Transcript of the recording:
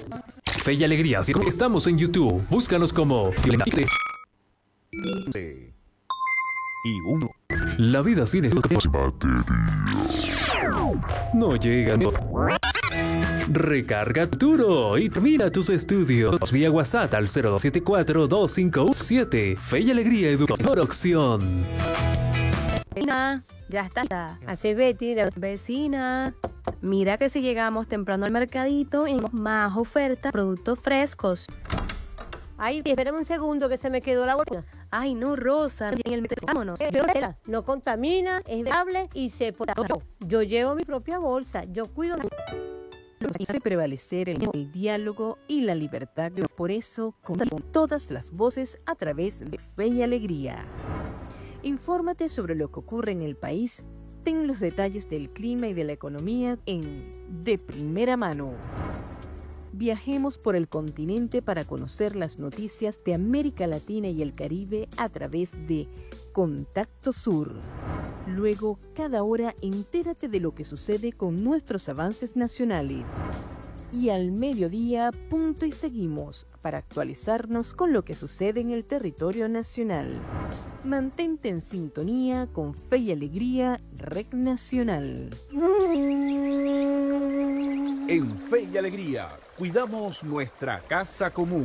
Fe y Alegría. Estamos en YouTube. Búscanos como Y uno. La vida sin no llega. Recarga duro y termina tus estudios vía WhatsApp al 0274-257. Fe y Alegría Educación Opción. Ya está. Hace Betty, Vecina, mira que si llegamos temprano al mercadito, tenemos más ofertas, productos frescos. ay, espérame un segundo que se me quedó la bolsa. Ay, no, Rosa, vámonos. Pero no contamina, es viable y se puede. Yo llevo mi propia bolsa, yo cuido. Debe prevalecer el diálogo y la libertad. Por eso, con todas las voces a través de Fe y Alegría. Infórmate sobre lo que ocurre en el país. Ten los detalles del clima y de la economía de primera mano. Viajemos por el continente para conocer las noticias de América Latina y el Caribe a través de Contacto Sur. Luego, cada hora, entérate de lo que sucede con nuestros avances nacionales. Y al mediodía, punto y seguimos para actualizarnos con lo que sucede en el territorio nacional. Mantente en sintonía con Fe y Alegría, Red Nacional. En Fe y Alegría, cuidamos nuestra casa común.